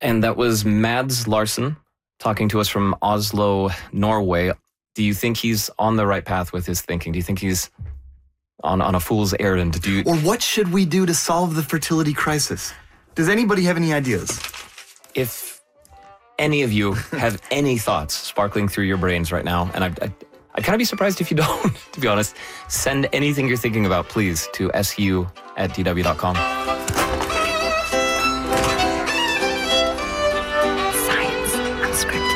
And that was Mads Larsen talking to us from Oslo, Norway. Do you think he's on the right path with his thinking? Do you think he's on a fool's errand? Or what should we do to solve the fertility crisis? Does anybody have any ideas? If any of you have any thoughts sparkling through your brains right now, and I'd kind of be surprised if you don't, to be honest, send anything you're thinking about, please, to su@dw.com.